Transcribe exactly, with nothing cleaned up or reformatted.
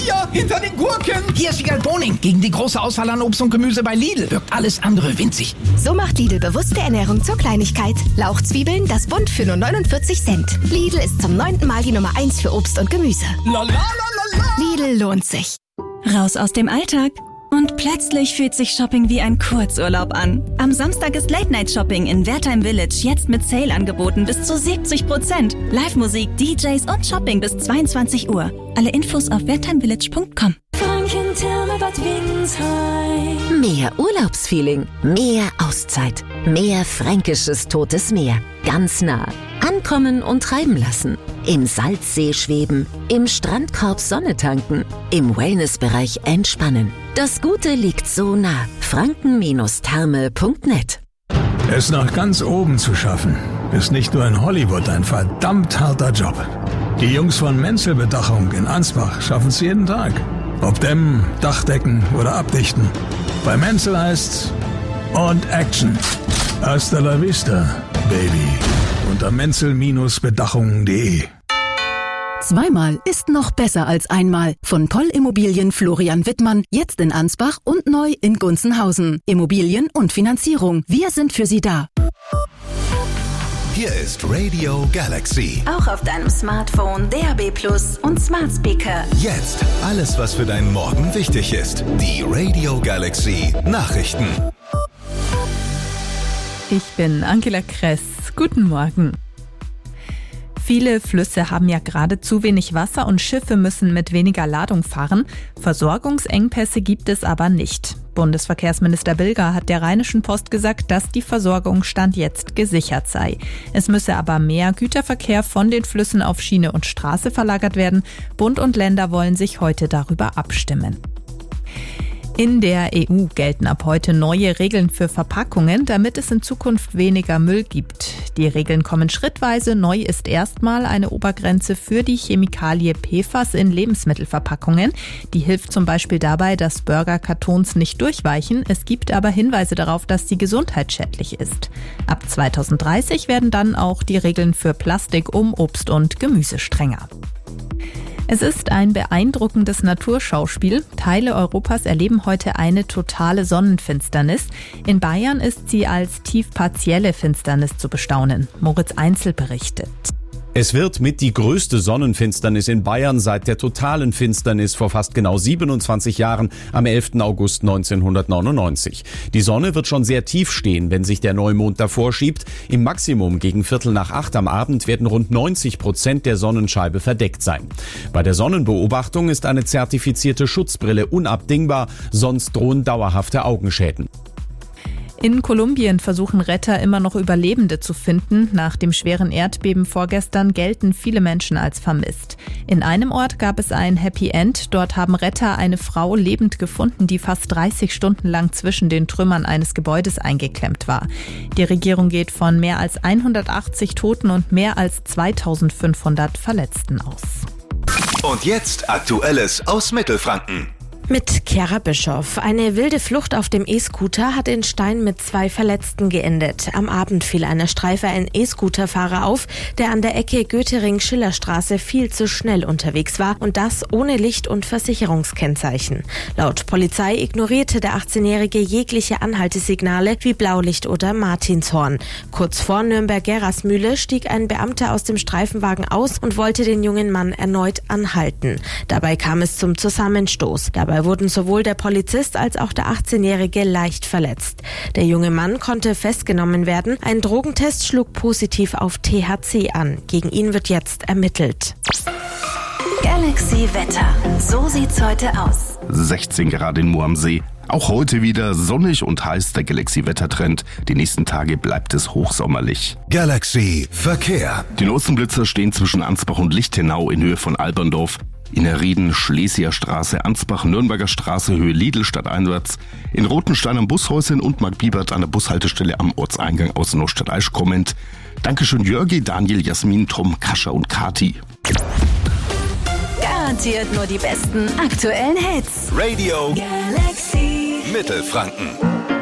hier, hinter den Gurken. Hier ist Wiegald Boning. Gegen die große Auswahl an Obst und Gemüse bei Lidl wirkt alles andere winzig. So macht Lidl bewusste Ernährung zur Kleinigkeit. Lauchzwiebeln, das Bund für nur neunundvierzig Cent. Lidl ist zum neunten Mal die Nummer eins für Obst und Gemüse. La, la, la, la, la. Lidl lohnt sich. Raus aus dem Alltag. Und plötzlich fühlt sich Shopping wie ein Kurzurlaub an. Am Samstag ist Late-Night-Shopping in Wertheim Village jetzt mit Sale-Angeboten bis zu siebzig Prozent. Live-Musik, D Js und Shopping bis zweiundzwanzig Uhr. Alle Infos auf wertheimvillage punkt com. Mehr Urlaubsfeeling, mehr Auszeit, mehr fränkisches Totes Meer. Ganz nah. Ankommen und treiben lassen. Im Salzsee schweben, im Strandkorb Sonne tanken, im Wellnessbereich entspannen. Das Gute liegt so nah. franken Therme punkt net. Es nach ganz oben zu schaffen, ist nicht nur in Hollywood ein verdammt harter Job. Die Jungs von Menzel Bedachung in Ansbach schaffen es jeden Tag. Ob dämmen, Dachdecken oder abdichten. Bei Menzel heißt's und Action. Hasta la vista, Baby. Unter menzel Bedachung punkt de. Zweimal ist noch besser als einmal. Von Poll Immobilien Florian Wittmann, jetzt in Ansbach und neu in Gunzenhausen. Immobilien und Finanzierung. Wir sind für Sie da. Hier ist Radio Galaxy. Auch auf deinem Smartphone, D A B Plus und Smart Speaker. Jetzt alles, was für deinen Morgen wichtig ist. Die Radio Galaxy Nachrichten. Ich bin Angela Kress. Guten Morgen. Viele Flüsse haben ja gerade zu wenig Wasser und Schiffe müssen mit weniger Ladung fahren. Versorgungsengpässe gibt es aber nicht. Bundesverkehrsminister Bilger hat der Rheinischen Post gesagt, dass die Versorgung Stand jetzt gesichert sei. Es müsse aber mehr Güterverkehr von den Flüssen auf Schiene und Straße verlagert werden. Bund und Länder wollen sich heute darüber abstimmen. In der E U gelten ab heute neue Regeln für Verpackungen, damit es in Zukunft weniger Müll gibt. Die Regeln kommen schrittweise. Neu ist erstmal eine Obergrenze für die Chemikalie P F A S in Lebensmittelverpackungen. Die hilft zum Beispiel dabei, dass Burgerkartons nicht durchweichen. Es gibt aber Hinweise darauf, dass sie gesundheitsschädlich ist. Ab zweitausenddreißig werden dann auch die Regeln für Plastik um Obst und Gemüse strenger. Es ist ein beeindruckendes Naturschauspiel. Teile Europas erleben heute eine totale Sonnenfinsternis. In Bayern ist sie als tiefpartielle Finsternis zu bestaunen. Moritz Einzel berichtet. Es wird mit die größte Sonnenfinsternis in Bayern seit der totalen Finsternis vor fast genau siebenundzwanzig Jahren am elften August neunzehnhundertneunundneunzig. Die Sonne wird schon sehr tief stehen, wenn sich der Neumond davor schiebt. Im Maximum gegen Viertel nach acht am Abend werden rund neunzig Prozent der Sonnenscheibe verdeckt sein. Bei der Sonnenbeobachtung ist eine zertifizierte Schutzbrille unabdingbar, sonst drohen dauerhafte Augenschäden. In Kolumbien versuchen Retter immer noch Überlebende zu finden. Nach dem schweren Erdbeben vorgestern gelten viele Menschen als vermisst. In einem Ort gab es ein Happy End. Dort haben Retter eine Frau lebend gefunden, die fast dreißig Stunden lang zwischen den Trümmern eines Gebäudes eingeklemmt war. Die Regierung geht von mehr als hundertachtzig Toten und mehr als zweitausendfünfhundert Verletzten aus. Und jetzt Aktuelles aus Mittelfranken. Mit Chiara Bischoff. Eine wilde Flucht auf dem E-Scooter hat in Stein mit zwei Verletzten geendet. Am Abend fiel einer Streife ein E-Scooter-Fahrer auf, der an der Ecke Göttering-Schillerstraße viel zu schnell unterwegs war und das ohne Licht- und Versicherungskennzeichen. Laut Polizei ignorierte der achtzehnjährige jegliche Anhaltesignale wie Blaulicht oder Martinshorn. Kurz vor Nürnberg-Gerasmühle stieg ein Beamter aus dem Streifenwagen aus und wollte den jungen Mann erneut anhalten. Dabei kam es zum Zusammenstoß. Dabei wurden sowohl der Polizist als auch der achtzehnjährige leicht verletzt. Der junge Mann konnte festgenommen werden. Ein Drogentest schlug positiv auf T H C an. Gegen ihn wird jetzt ermittelt. Galaxy Wetter. So sieht's heute aus. sechzehn Grad in Moor am See. Auch heute wieder sonnig und heiß der Galaxy-Wettertrend. Die nächsten Tage bleibt es hochsommerlich. Galaxy Verkehr. Die Lotsenblitzer stehen zwischen Ansbach und Lichtenau in Höhe von Alberndorf. In der Rieden, Schlesierstraße, Ansbach, Nürnberger Straße, Höhe Lidl stadteinwärts. In Rotenstein am Bushäuschen und Mark Biebert an der Bushaltestelle am Ortseingang aus Neustadt-Aisch kommend. Dankeschön Jörgi, Daniel, Jasmin, Tom, Kascha und Kati. Garantiert nur die besten aktuellen Hits. Radio Galaxy Mittelfranken.